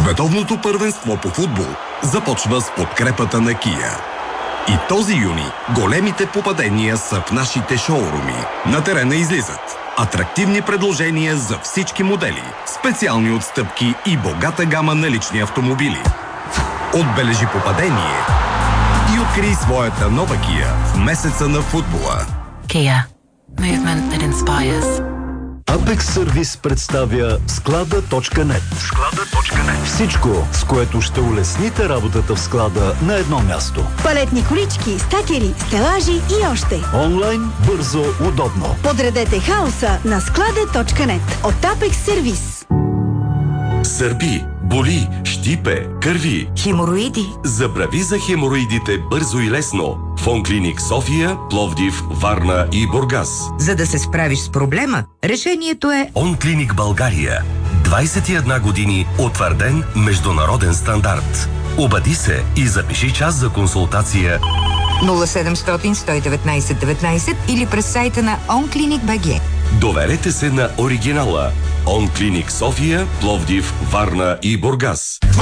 Световното първенство по футбол започва с подкрепата на Kia. И този юни големите попадения са в нашите шоуруми. На терена излизат атрактивни предложения за всички модели, специални отстъпки и богата гама на лични автомобили. Отбележи попадение и открий своята нова Kia в месеца на футбола. Kia. Movement that inspires. Apex Service представя склада.net. Всичко, с което ще улесните работата в склада на едно място. Палетни колички, стакери, стелажи и още. Онлайн, бързо, удобно. Подредете хаоса на склада.net от Apex Service. Сърби, боли, щипе, кърви. Хемороиди. Забрави за хемороидите бързо и лесно. В Онклиник София, Пловдив, Варна и Бургас. За да се справиш с проблема, решението е Онклиник България. 21 години утвърден международен стандарт. Обади се и запиши час за консултация 0700 119 19 или през сайта на OnClinicBG. Доверете се на оригинала. Онклиник София, Пловдив, Варна и Бургас.